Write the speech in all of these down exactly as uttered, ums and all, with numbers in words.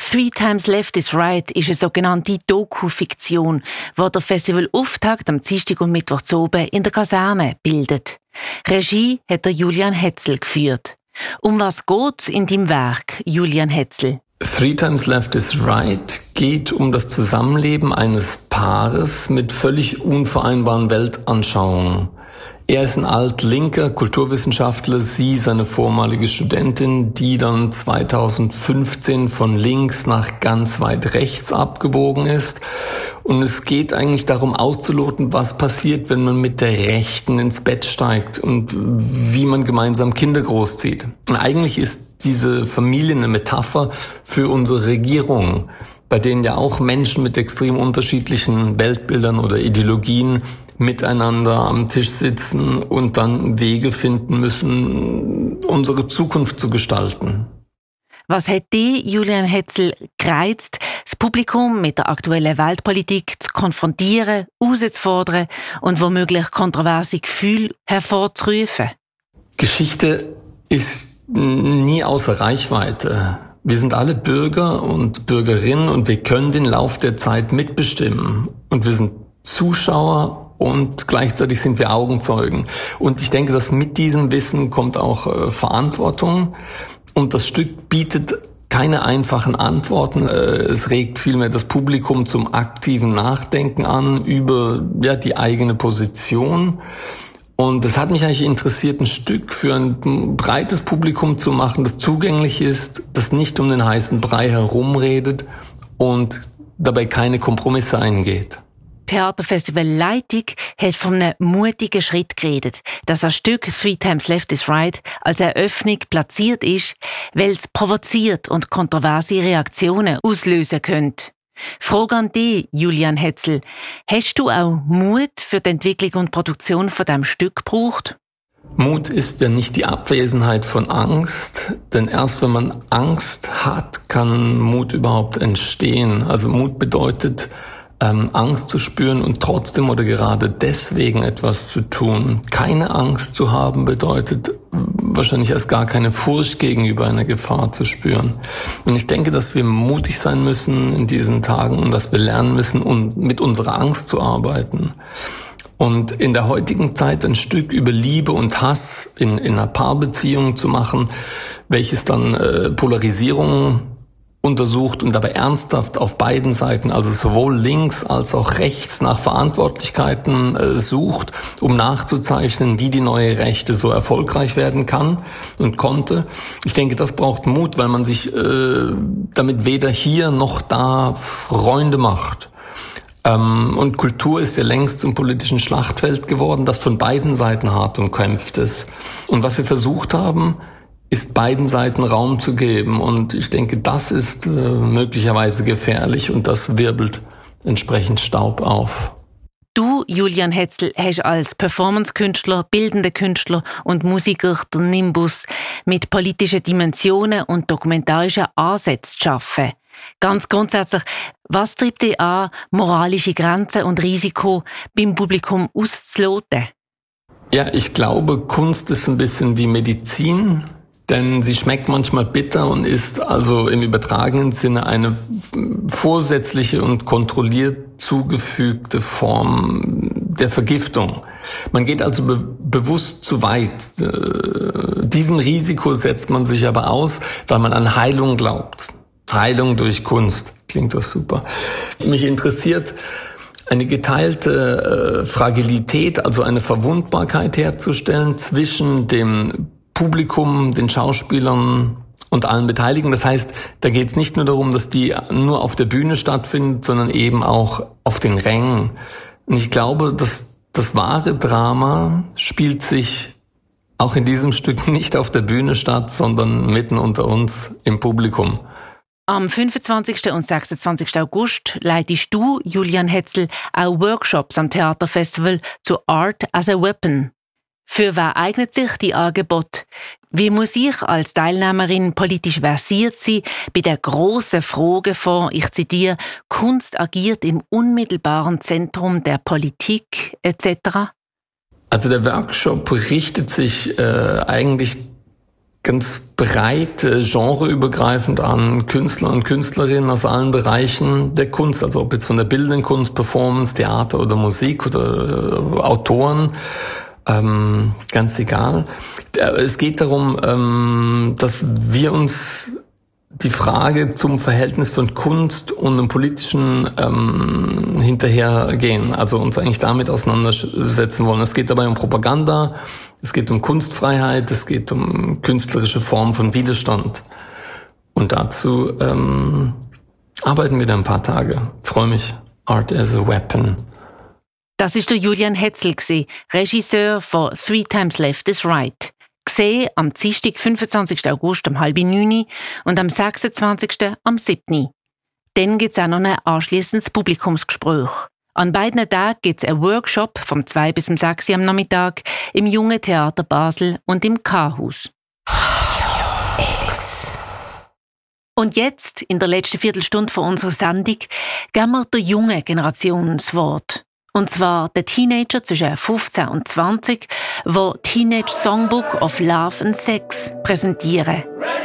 Three Times Left is Right ist eine sogenannte Doku-Fiktion, die der Festivalauftakt am Dienstag und Mittwoch zu oben in der Kaserne bildet. Regie hat der Julian Hetzel geführt. Um was geht's in deinem Werk, Julian Hetzel? Three Times Left is Right geht um das Zusammenleben eines Paares mit völlig unvereinbaren Weltanschauungen. Er ist ein altlinker Kulturwissenschaftler, sie seine vormalige Studentin, die dann zweitausendfünfzehn von links nach ganz weit rechts abgebogen ist. Und es geht eigentlich darum auszuloten, was passiert, wenn man mit der Rechten ins Bett steigt und wie man gemeinsam Kinder großzieht. Und eigentlich ist diese Familie eine Metapher für unsere Regierung, bei denen ja auch Menschen mit extrem unterschiedlichen Weltbildern oder Ideologien miteinander am Tisch sitzen und dann Wege finden müssen, unsere Zukunft zu gestalten. Was hat dich, Julian Hetzel, gereizt, das Publikum mit der aktuellen Weltpolitik zu konfrontieren, herauszufordern und womöglich kontroverse Gefühle hervorzurufen? Geschichte ist nie außer Reichweite. Wir sind alle Bürger und Bürgerinnen und wir können den Lauf der Zeit mitbestimmen. Und wir sind Zuschauer und gleichzeitig sind wir Augenzeugen. Und ich denke, dass mit diesem Wissen kommt auch äh, Verantwortung. Und das Stück bietet keine einfachen Antworten. Äh, es regt vielmehr das Publikum zum aktiven Nachdenken an über ja, die eigene Position. Und es hat mich eigentlich interessiert, ein Stück für ein breites Publikum zu machen, das zugänglich ist, das nicht um den heißen Brei herumredet und dabei keine Kompromisse eingeht. Theaterfestival Leitung hat von einem mutigen Schritt geredet, dass das Stück Three Times Left is Right als Eröffnung platziert ist, weil es provoziert und kontroverse Reaktionen auslösen könnte. Frage an dich, Julian Hetzel. Hast du auch Mut für die Entwicklung und Produktion von diesem Stück gebraucht? Mut ist ja nicht die Abwesenheit von Angst, denn erst wenn man Angst hat, kann Mut überhaupt entstehen. Also Mut bedeutet, Ähm, Angst zu spüren und trotzdem oder gerade deswegen etwas zu tun. Keine Angst zu haben bedeutet wahrscheinlich erst gar keine Furcht gegenüber einer Gefahr zu spüren. Und ich denke, dass wir mutig sein müssen in diesen Tagen und dass wir lernen müssen, um mit unserer Angst zu arbeiten. Und in der heutigen Zeit ein Stück über Liebe und Hass in, in einer Paarbeziehung zu machen, welches dann äh, Polarisierung untersucht und dabei ernsthaft auf beiden Seiten, also sowohl links als auch rechts, nach Verantwortlichkeiten äh, sucht, um nachzuzeichnen, wie die neue Rechte so erfolgreich werden kann und konnte. Ich denke, das braucht Mut, weil man sich äh, damit weder hier noch da Freunde macht. Ähm, und Kultur ist ja längst zum politischen Schlachtfeld geworden, das von beiden Seiten hart umkämpft ist. Und was wir versucht haben, ist beiden Seiten Raum zu geben. Und ich denke, das ist äh, möglicherweise gefährlich und das wirbelt entsprechend Staub auf. Du, Julian Hetzel, hast als Performance-Künstler, bildender Künstler und Musiker den Nimbus mit politischen Dimensionen und dokumentarischen Ansätzen zu arbeiten. Ganz grundsätzlich, was treibt dich an, moralische Grenzen und Risiko beim Publikum auszuloten? Ja, ich glaube, Kunst ist ein bisschen wie Medizin. Denn sie schmeckt manchmal bitter und ist also im übertragenen Sinne eine vorsätzliche und kontrolliert zugefügte Form der Vergiftung. Man geht also be- bewusst zu weit. Äh, diesem Risiko setzt man sich aber aus, weil man an Heilung glaubt. Heilung durch Kunst. Klingt doch super. Mich interessiert, eine geteilte äh, Fragilität, also eine Verwundbarkeit herzustellen zwischen dem Publikum, den Schauspielern und allen Beteiligten. Das heißt, da geht es nicht nur darum, dass die nur auf der Bühne stattfindet, sondern eben auch auf den Rängen. Und ich glaube, dass das wahre Drama spielt sich auch in diesem Stück nicht auf der Bühne statt, sondern mitten unter uns im Publikum. Am fünfundzwanzigsten und sechsundzwanzigsten August leitest du, Julian Hetzel, auch Workshops am Theaterfestival zu Art as a Weapon. Für wer eignet sich die Angebot? Wie muss ich als Teilnehmerin politisch versiert sein bei der grossen Frage von, ich zitiere, Kunst agiert im unmittelbaren Zentrum der Politik et cetera? Also der Workshop richtet sich äh, eigentlich ganz breit, äh, genreübergreifend an Künstler und Künstlerinnen aus allen Bereichen der Kunst, also ob jetzt von der bildenden Kunst, Performance, Theater oder Musik oder äh, Autoren, ähm, ganz egal. Es geht darum, ähm, dass wir uns die Frage zum Verhältnis von Kunst und dem Politischen ähm, hinterhergehen, also uns eigentlich damit auseinandersetzen wollen. Es geht dabei um Propaganda, es geht um Kunstfreiheit, es geht um künstlerische Formen von Widerstand. Und dazu ähm, arbeiten wir dann ein paar Tage. Ich freue mich. Art as a Weapon. Das ist der Julian Hetzel, Regisseur von Three Times Left is Right. Gesehen am Dienstag, fünfundzwanzigsten August um halb neun und am sechsundzwanzigsten am siebten Dann gibt es auch noch ein anschliessendes Publikumsgespräch. An beiden Tagen gibt es einen Workshop vom zwei bis um sechs am Nachmittag im Jungen Theater Basel und im K-Haus. Und jetzt, in der letzten Viertelstunde von unserer Sendung, geben wir der jungen Generation das Wort. Und zwar den Teenager zwischen fünfzehn und zwanzig, die Teenage Songbook of Love and Sex präsentieren.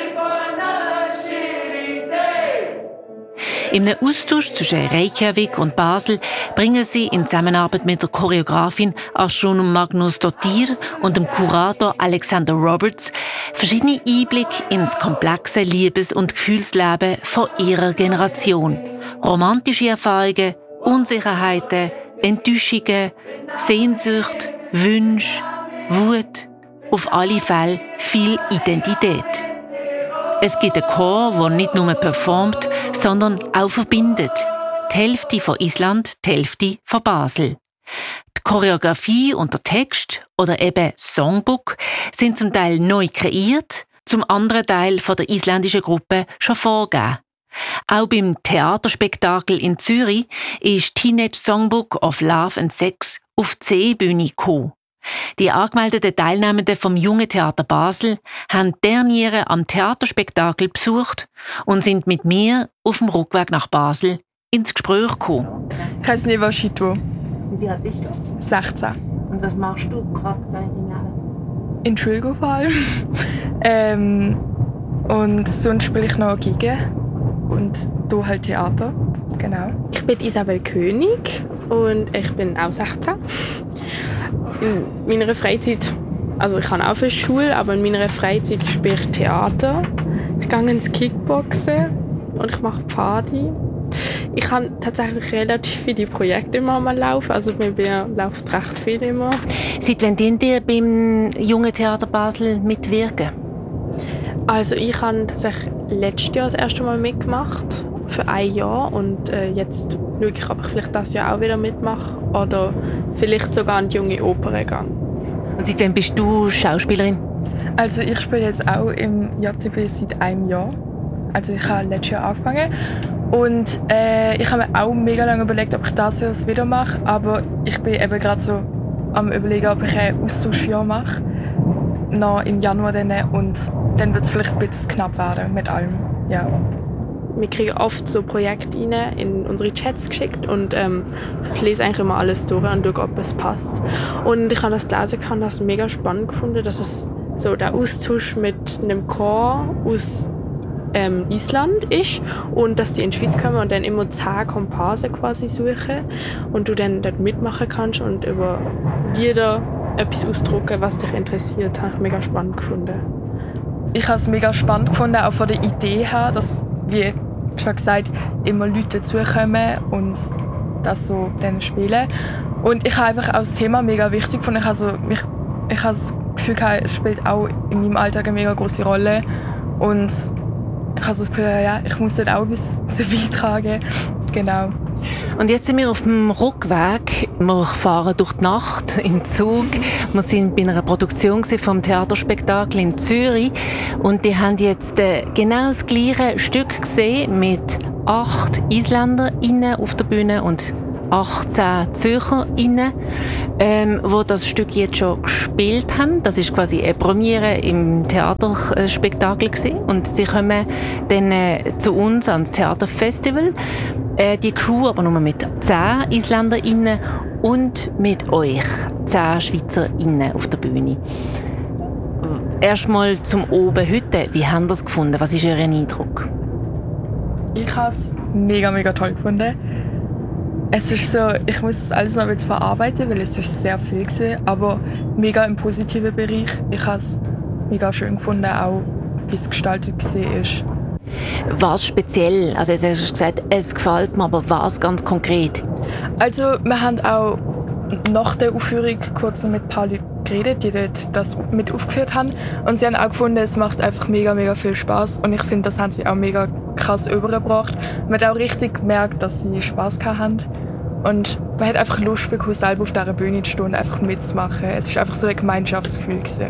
In einem Austausch zwischen Reykjavik und Basel bringen sie in Zusammenarbeit mit der Choreografin Astronom Magnus Dottir und dem Kurator Alexander Roberts verschiedene Einblicke ins komplexe Liebes- und Gefühlsleben von ihrer Generation. Romantische Erfahrungen, Unsicherheiten, Enttäuschungen, Sehnsucht, Wünsche, Wut, auf alle Fälle viel Identität. Es gibt einen Chor, der nicht nur performt, sondern auch verbindet. Die Hälfte von Island, die Hälfte von Basel. Die Choreografie und der Text oder eben Songbook sind zum Teil neu kreiert, zum anderen Teil von der isländischen Gruppe schon vorgegeben. Auch beim Theaterspektakel in Zürich ist Teenage Songbook of Love and Sex auf die C-Bühne gekommen. Die angemeldeten Teilnehmenden vom Jungen Theater Basel haben die Derniere am Theaterspektakel besucht und sind mit mir auf dem Rückweg nach Basel ins Gespräch gekommen. Ich heiße Neva Schito. Wie alt bist du? sechzehn. Und was machst du gerade seit dem Jahr? In die Schule gefallen. ähm, und sonst spiele ich noch Geige und hier halt Theater. Genau. Ich bin Isabel König und ich bin auch sechzehn. In meiner Freizeit, also ich habe auch für Schule, aber in meiner Freizeit spiele ich Theater. Ich gehe ins Kickboxen und ich mache Party. Ich habe tatsächlich relativ viele Projekte immer mal laufen, also bei mir läuft recht viel immer. Seit wann dient ihr beim Jungen Theater Basel mitwirken? Also ich habe tatsächlich letztes Jahr das erste Mal mitgemacht, für ein Jahr, und äh, jetzt schaue ich, ob ich vielleicht dieses Jahr auch wieder mitmache oder vielleicht sogar in die Junge Oper gehe. Und seit wann bist du Schauspielerin? Also ich spiele jetzt auch im J T B seit einem Jahr. Also ich habe letztes Jahr angefangen und äh, ich habe mir auch mega lange überlegt, ob ich das Jahr wieder mache, aber ich bin eben gerade so am überlegen, ob ich ein Austauschjahr mache, noch im Januar dann, und dann wird es vielleicht ein bisschen knapp werden mit allem. Ja. Wir kriegen oft so Projekte rein, in unsere Chats geschickt und ähm, ich lese eigentlich immer alles durch und schaue, ob es passt. Und ich habe das gelesen, ich habe das mega spannend gefunden, dass es so der Austausch mit einem Chor aus ähm, Island ist und dass die in die Schweiz kommen und dann immer zehn Komparsen quasi suchen und du dann dort mitmachen kannst und über Lieder etwas ausdrucken, was dich interessiert. Das habe ich mega spannend gefunden. Ich habe es mega spannend gefunden, auch von der Idee her, dass, wie schon gesagt, immer Leute dazukommen und das so dann spielen. Und ich habe einfach auch das Thema mega wichtig gefunden. Ich, also, ich, ich habe das Gefühl, es spielt auch in meinem Alltag eine mega große Rolle. Und ich habe so das Gefühl, ja, ich muss das auch etwas dazu beitragen. Genau. Und jetzt sind wir auf dem Rückweg. Wir fahren durch die Nacht im Zug. Wir waren bei einer Produktion vom Theaterspektakel in Zürich. Und die haben jetzt genau das gleiche Stück gesehen mit acht IsländerInnen auf der Bühne und achtzehn ZürcherInnen, ähm, die das Stück jetzt schon gespielt haben. Das ist quasi eine Premiere im Theaterspektakel gewesen. Und sie kommen dann äh, zu uns ans Theaterfestival. Äh, die Crew aber nur mit zehn IsländerInnen und mit euch, zehn SchweizerInnen auf der Bühne. erstmal zum Oben heute. Wie haben Sie es gefunden? Was ist Ihr Eindruck? Ich habe es mega, mega toll gefunden. Es ist so, ich muss das alles noch jetzt verarbeiten, weil es ist sehr viel war, aber mega im positiven Bereich. Ich habe es mega schön gefunden, auch wie es gestaltet war. Was speziell? Also jetzt hast du gesagt, es gefällt mir, aber was ganz konkret? Also wir haben auch nach der Aufführung kurz noch mit ein paar Leuten geredet, die dort das mit aufgeführt haben. Und sie haben auch gefunden, es macht einfach mega, mega viel Spaß. Und ich finde, das haben sie auch mega krass übergebracht. Man hat auch richtig gemerkt, dass sie Spaß hatten. Und man hat einfach Lust bekommen, selber auf dieser Bühne zu stehen und einfach mitzumachen. Es war einfach so ein Gemeinschaftsgefühl gewesen.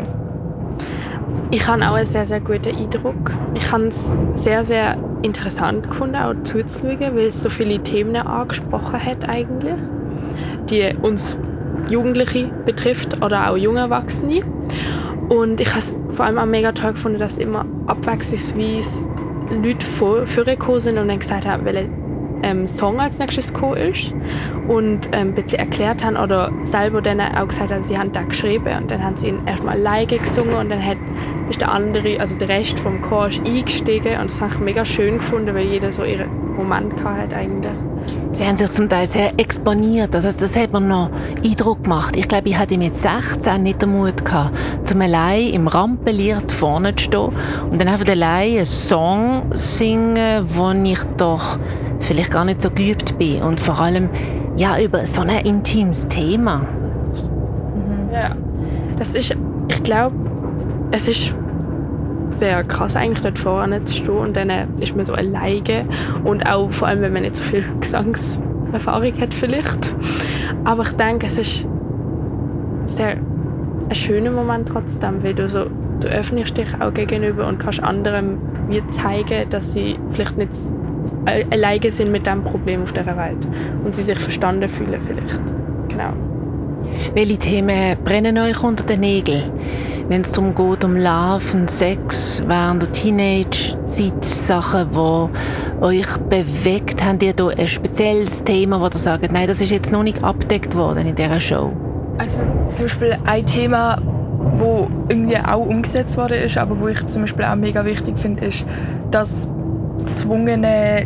Ich habe auch einen sehr, sehr guten Eindruck. Ich habe es sehr, sehr interessant gefunden, auch zuzuschauen, weil es so viele Themen angesprochen hat eigentlich, die uns Jugendliche betrifft oder auch junge Erwachsene. Und ich habe es vor allem auch mega toll gefunden, dass immer abwechslungsweise Leute vorgekommen sind und dann gesagt haben, welcher ähm, Song als nächstes gekommen ist. Und ähm, sie erklärt haben oder selber dann auch gesagt haben, sie haben da geschrieben. Und dann haben sie ihn erstmal alleine gesungen und dann hat, ist der andere, also der Rest vom Chor ist eingestiegen. Und das habe ich mega schön gefunden, weil jeder so ihren Moment hatte eigentlich. Sie haben sich zum Teil sehr exponiert, also das hat mir noch Eindruck gemacht. Ich glaube, ich hatte mit sechzehn nicht den Mut gehabt, zum allein im Rampenlicht vorne zu stehen und dann einfach allein einen Song singen, wo ich doch vielleicht gar nicht so geübt bin und vor allem ja, über so ein intimes Thema. Mhm. Ja, das ist, ich glaube, es ist sehr krass eigentlich dort vorne zu stehen und dann ist man so alleine und auch vor allem, wenn man nicht so viel Gesangserfahrung hat vielleicht. Aber ich denke, es ist sehr ein schöner Moment trotzdem, weil du so, du öffnest dich auch gegenüber und kannst anderen wie zeigen, dass sie vielleicht nicht alleine sind mit diesem Problem auf dieser Welt und sie sich verstanden fühlen vielleicht. Genau. Welche Themen brennen euch unter den Nägeln? Wenn es darum geht, um Love und Sex während der Teenage-Zeit, Sachen, die euch bewegt, habt ihr da ein spezielles Thema, wo ihr sagt, nein, das ist jetzt noch nicht abgedeckt worden in dieser Show? Also zum Beispiel ein Thema, das irgendwie auch umgesetzt worden ist, aber wo ich zum Beispiel auch mega wichtig finde, ist das gezwungene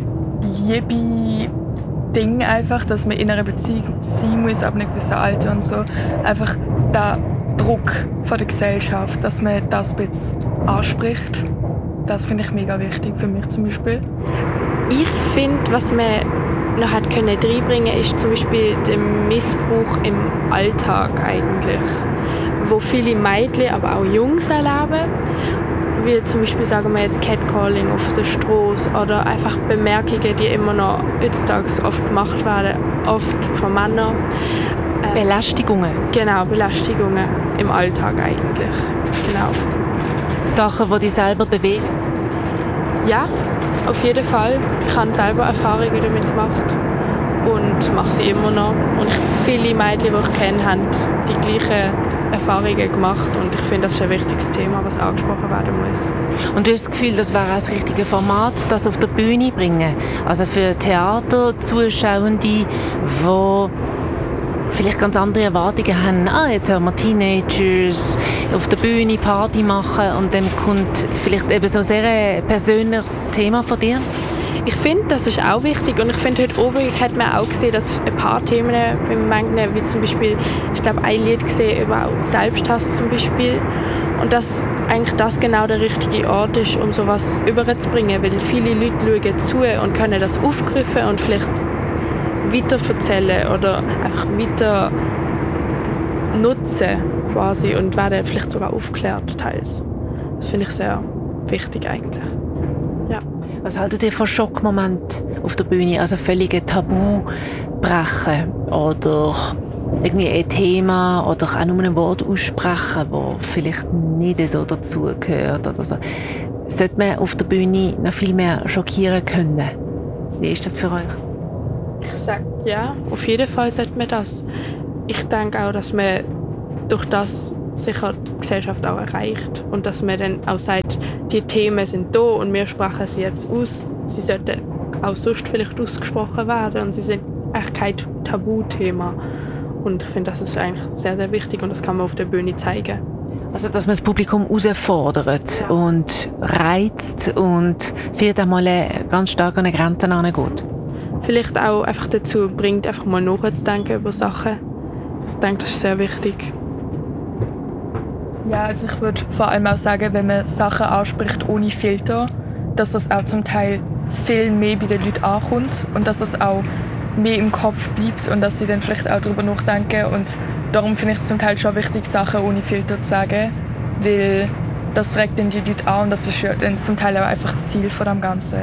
Liebe-Ding einfach, dass man in einer Beziehung sein muss, ab einem gewissen Alter und so. Einfach der Druck von der Gesellschaft, dass man das ein bisschen anspricht. Das finde ich mega wichtig für mich zum Beispiel. Ich finde, was man noch hat können reinbringen, ist zum Beispiel der Missbrauch im Alltag eigentlich, wo viele Mädchen, aber auch Jungs erleben. Wie zum Beispiel, sagen wir jetzt, Catcalling auf der Straße oder einfach Bemerkungen, die immer noch heutzutage oft gemacht werden, oft von Männern. Äh, Belästigungen? Genau, Belästigungen im Alltag eigentlich. Genau. Sachen, die dich selber bewegen? Ja, auf jeden Fall. Ich habe selber Erfahrungen damit gemacht und mache sie immer noch. Und viele Mädchen, die ich kenne, haben die gleichen Erfahrungen gemacht und ich finde, das ist ein wichtiges Thema, was angesprochen werden muss. Und du hast das Gefühl, das wäre auch das richtige Format, das auf der Bühne bringen? Also für Theaterzuschauende, die vielleicht ganz andere Erwartungen haben. Ah, jetzt hören wir Teenagers auf der Bühne Party machen und dann kommt vielleicht eben so ein sehr persönliches Thema von dir? Ich finde, das ist auch wichtig und ich finde, heute oben hat man auch gesehen, dass ein paar Themen im Mangeln, wie zum Beispiel, ich glaube, ein Lied gesehen über Selbsthass zum Beispiel und dass eigentlich das genau der richtige Ort ist, um sowas überzubringen, weil viele Leute schauen zu und können das aufgreifen und vielleicht weiterverzählen oder einfach weiter nutzen quasi und werden vielleicht sogar aufgeklärt teils. Das finde ich sehr wichtig eigentlich. Ja. Was haltet ihr von Schockmomenten auf der Bühne? Also völlige Tabu brechen oder irgendwie ein Thema oder auch nur ein Wort aussprechen, das vielleicht nicht so dazugehört oder so. Sollte man auf der Bühne noch viel mehr schockieren können? Wie ist das für euch? Ich sage ja, auf jeden Fall sollte man das. Ich denke auch, dass man durch das sicher die Gesellschaft auch erreicht und dass man dann auch sagt, die Themen sind da und wir sprechen sie jetzt aus. Sie sollten auch sonst vielleicht ausgesprochen werden und sie sind echt kein Tabuthema. Und ich finde, das ist eigentlich sehr, sehr wichtig und das kann man auf der Bühne zeigen. Also, dass man das Publikum herausfordert und reizt und vielleicht einmal ganz stark an eine Grenze herangeht. Vielleicht auch einfach dazu bringt, einfach mal nachzudenken über Sachen. Ich denke, das ist sehr wichtig. Ja, also ich würde vor allem auch sagen, wenn man Sachen anspricht ohne Filter, dass das auch zum Teil viel mehr bei den Leuten ankommt und dass das auch mehr im Kopf bleibt und dass sie dann vielleicht auch darüber nachdenken. Und darum finde ich es zum Teil schon wichtig, Sachen ohne Filter zu sagen, weil das regt dann die Leute an und das ist ja dann zum Teil auch einfach das Ziel von dem Ganzen.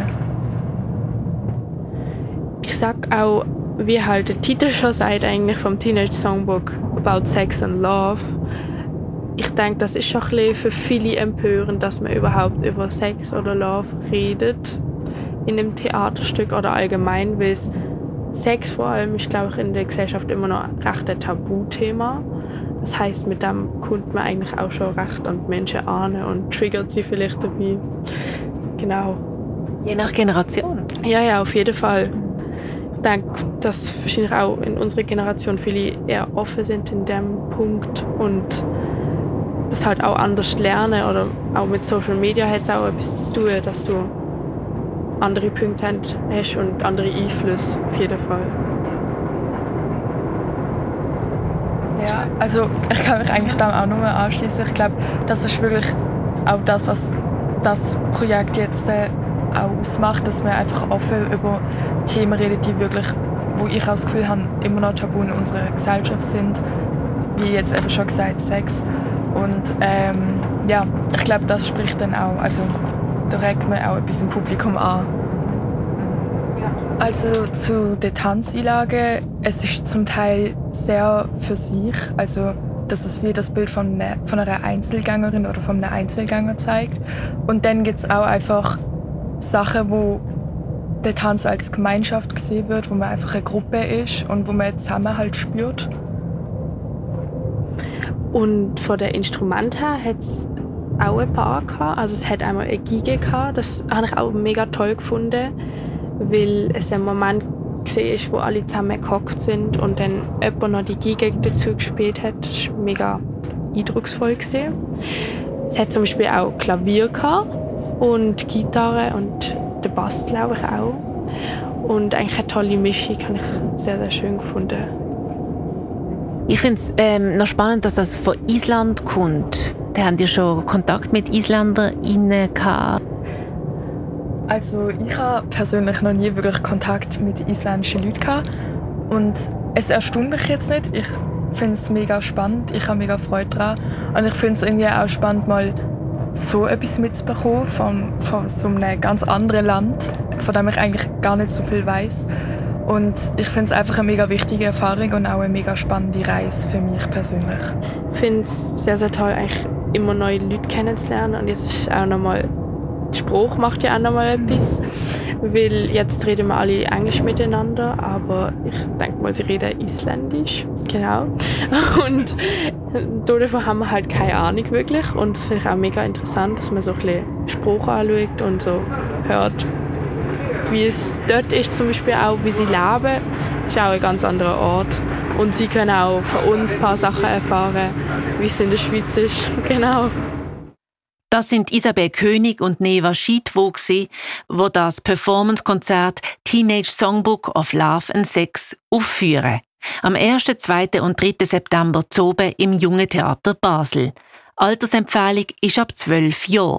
Ich sag auch, wie halt der Titel schon sagt, eigentlich vom Teenage Songbook About Sex and Love. Ich denke, das ist schon ein bisschen für viele empörend, dass man überhaupt über Sex oder Love redet in einem Theaterstück oder allgemein, weil Sex vor allem ist, glaube ich, in der Gesellschaft immer noch recht ein Tabuthema. Das heisst, mit dem kommt man eigentlich auch schon recht an die Menschen an und triggert sie vielleicht dabei. Genau. Je nach Generation? Ja, ja, auf jeden Fall. Ich denke, dass wahrscheinlich auch in unserer Generation viele eher offen sind in dem Punkt und das halt auch anders lernen oder auch mit Social Media hat es auch etwas zu tun, dass du andere Punkte hast und andere Einflüsse auf jeden Fall. Ja, also ich kann mich eigentlich dem auch nur anschließen. Ich glaube, das ist wirklich auch das, was das Projekt jetzt äh, auch ausmacht, dass wir einfach offen über Themen reden, die wirklich, wo ich auch das Gefühl habe, immer noch tabu in unserer Gesellschaft sind, wie jetzt eben schon gesagt, Sex. Und ähm, ja, ich glaube, das spricht dann auch, also da regt man auch etwas im Publikum an. Also zu der Tanzeinlage, es ist zum Teil sehr für sich, also dass es wie das Bild von einer, von einer Einzelgängerin oder von einem Einzelgänger zeigt. Und dann gibt es auch einfach Sachen, wo der Tanz als Gemeinschaft gesehen wird, wo man einfach eine Gruppe ist und wo man Zusammenhalt spürt. Und von den Instrumenten her hat es auch ein paar gehabt. Also es hat einmal eine Geige gehabt, das habe ich auch mega toll gefunden, weil es ein Moment war, wo alle zusammen gehockt sind und dann jemand noch die Geige dazu gespielt hat. Das war mega eindrucksvoll. Es hat zum Beispiel auch Klavier gehabt und Gitarre und den Bass, glaube ich, auch. Und eigentlich eine tolle Mischung, habe ich sehr, sehr schön gefunden. Ich finde es ähm, noch spannend, dass das von Island kommt. Da haben die schon Kontakt mit IsländerInnen gehabt? Also ich habe persönlich noch nie wirklich Kontakt mit isländischen Leuten gehabt. Und es erstaunt mich jetzt nicht. Ich finde es mega spannend. Ich habe mega Freude daran. Und ich finde es irgendwie auch spannend, mal so etwas mitzubekommen von, von so einem ganz anderen Land, von dem ich eigentlich gar nicht so viel weiß. Und ich finde es einfach eine mega wichtige Erfahrung und auch eine mega spannende Reise für mich persönlich. Ich finde es sehr, sehr toll, eigentlich immer neue Leute kennenzulernen. Und jetzt ist auch noch mal, der Spruch macht ja auch noch mal etwas. Weil jetzt reden wir alle Englisch miteinander, aber ich denke mal, sie reden Isländisch. Genau. Und davon haben wir halt keine Ahnung wirklich. Und das finde ich auch mega interessant, dass man so ein bisschen Spruch anschaut und so hört, wie es dort ist, zum Beispiel auch, wie sie leben. Das ist auch ein ganz anderer Ort. Und sie können auch von uns ein paar Sachen erfahren, wie es in der Schweiz ist. Genau. Das sind Isabel König und Neva Schiedwo, die das Performance-Konzert Teenage Songbook of Love and Sex aufführen. Am ersten, zweiten und dritten September zu oben im Jungen Theater Basel. Altersempfehlung ist ab zwölf Jahren.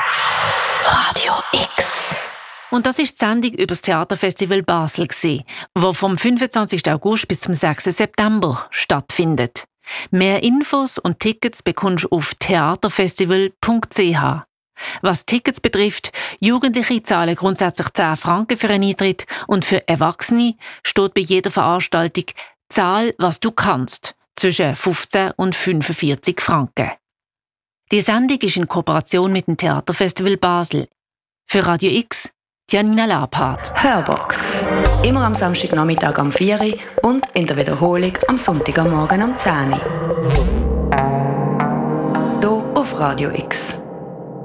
Radio X. Und das ist die Sendung über das Theaterfestival Basel, das vom fünfundzwanzigsten August bis zum sechsten September stattfindet. Mehr Infos und Tickets bekommst du auf theaterfestival punkt c h. Was Tickets betrifft, Jugendliche zahlen grundsätzlich zehn Franken für einen Eintritt und für Erwachsene steht bei jeder Veranstaltung «Zahl, was du kannst» zwischen fünfzehn und fünfundvierzig Franken. Die Sendung ist in Kooperation mit dem Theaterfestival Basel. Für Radio X, Janina Labhardt. Hörbox. Immer am Samstagnachmittag am vier Uhr und in der Wiederholung am Sonntagmorgen am zehn Uhr. Hier auf Radio X.